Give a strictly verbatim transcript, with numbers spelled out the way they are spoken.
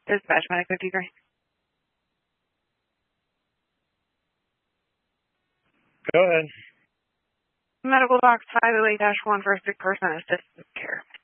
Dispatch Medic fifty-three. Go ahead. Medical box five oh eight dash one for sick person assisted care.